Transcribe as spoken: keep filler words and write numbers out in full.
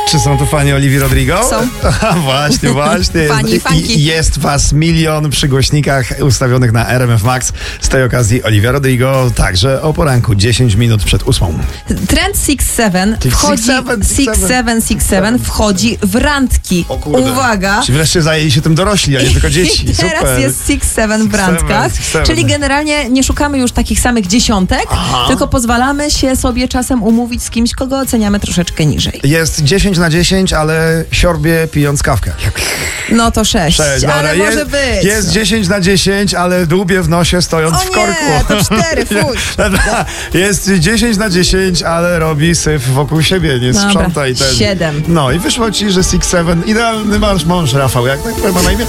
Czy są to fani Olivii Rodrigo? Są. Aha, właśnie, właśnie. Fani, I- fanki. I jest was milion przy głośnikach ustawionych na R M F Max. Z tej okazji Olivia Rodrigo także o poranku, dziesięć minut przed ósmą. Trend six seven Czyli wchodzi, six seven, six six seven. seven six seven wchodzi w randki. O kurde. Uwaga! Czy wreszcie zajęli się tym dorośli, a nie tylko dzieci. I teraz Super. jest six seven w Six randkach, seven, six seven. czyli generalnie nie szukamy już takich samych dziesiątek, Aha. tylko pozwalamy się sobie czasem umówić z kimś, kogo oceniamy troszeczkę niżej. Jest dziesięć na dziesięć, ale siorbie pijąc kawkę. No to sześć, Cześć, ale dobra, może jest, być. Jest dziesięć na dziesięć, ale dłubie w nosie stojąc O w korku. nie, to cztery, fuj. Dobra, jest dziesięć na dziesięć, ale robi syf wokół siebie, nie Dobra, sprząta i ten. siedem. No i wyszło ci, że six seven, idealny marsz mąż Rafał, jak tak ma na imię.